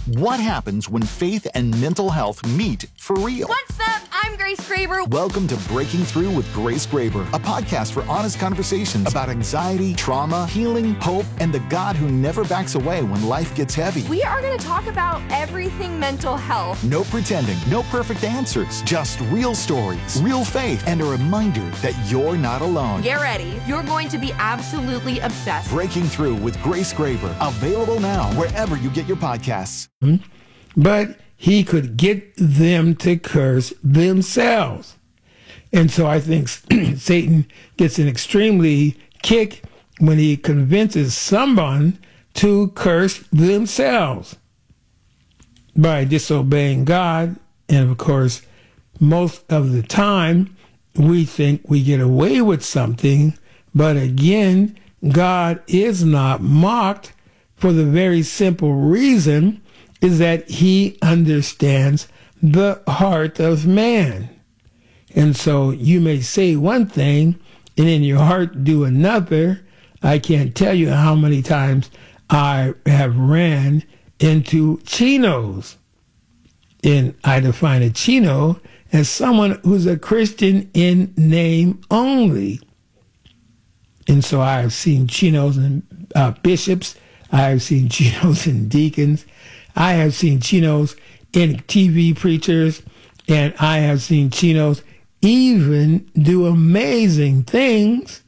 What happens when faith and mental health meet for real? What's up? I'm Grace Graber. Welcome to Breaking Through with Grace Graber, a podcast for honest conversations about anxiety, trauma, healing, hope, and the God who never backs away when life gets heavy. We are going to talk about everything mental health. No pretending, no perfect answers, just real stories, real faith, and a reminder that you're not alone. Get ready. You're going to be absolutely obsessed. Breaking Through with Grace Graber, available now wherever you get your podcasts. But he could get them to curse themselves. And so I think Satan gets an extremely kick when he convinces someone to curse themselves by disobeying God. And of course, most of the time, we think we get away with something. But again, God is not mocked for the very simple reason is that he understands the heart of man. And so you may say one thing and in your heart do another. I can't tell you how many times I have ran into chinos. And I define a chino as someone who's a Christian in name only. And so I have seen chinos and bishops. I have seen chinos and deacons. I have seen chinos in TV preachers, and I have seen chinos even do amazing things,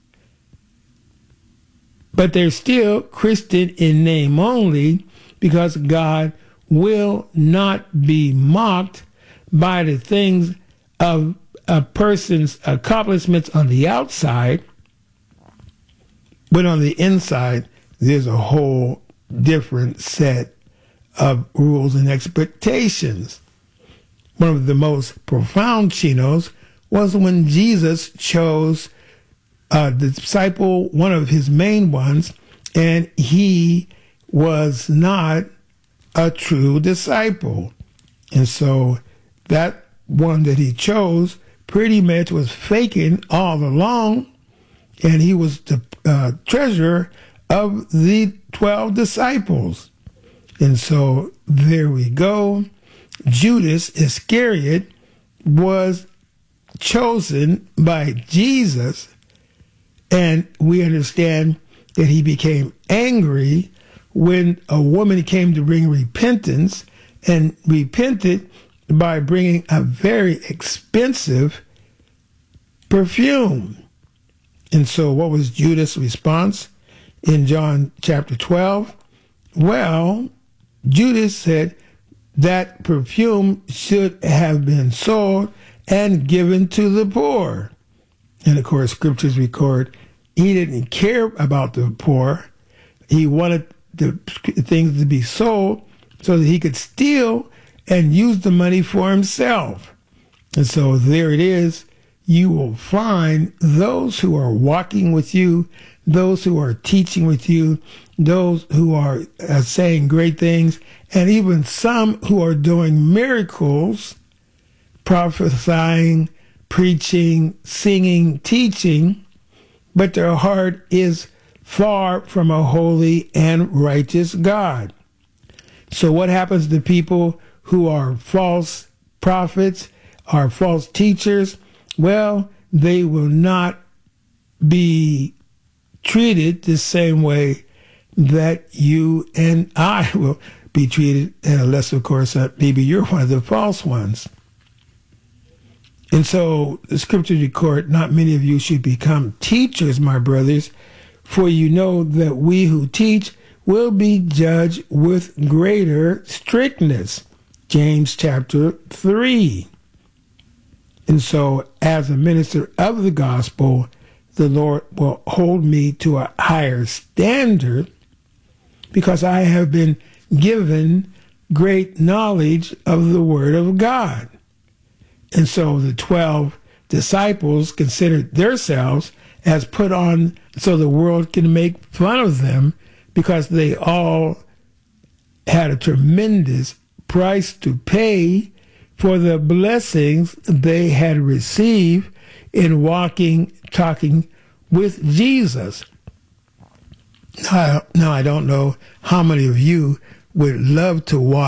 but they're still Christian in name only because God will not be mocked by the things of a person's accomplishments on the outside, but on the inside, there's a whole different set of rules and expectations. One of the most profound chinos was when Jesus chose the disciple, one of his main ones, and he was not a true disciple. And so that one that he chose pretty much was faking all along, and he was the treasurer of the 12 disciples. And so there we go. Judas Iscariot was chosen by Jesus, and we understand that he became angry when a woman came to bring repentance and repented by bringing a very expensive perfume. And so what was Judas' response in John chapter 12? Well, Judas said that perfume should have been sold and given to the poor. And of course, scriptures record he didn't care about the poor. He wanted the things to be sold so that he could steal and use the money for himself. And so there it is. You will find those who are walking with you, those who are teaching with you, those who are saying great things, and even some who are doing miracles, prophesying, preaching, singing, teaching, but their heart is far from a holy and righteous God. So what happens to people who are false prophets, are false teachers? Well, they will not be treated the same way that you and I will be treated, unless, of course, maybe you're one of the false ones. And so the scriptures record, not many of you should become teachers, my brothers, for you know that we who teach will be judged with greater strictness. James chapter 3. And so as a minister of the gospel, the Lord will hold me to a higher standard because I have been given great knowledge of the Word of God. And so the 12 disciples considered themselves as put on so the world can make fun of them because they all had a tremendous price to pay for the blessings they had received in walking, talking with Jesus. Now, I don't know how many of you would love to watch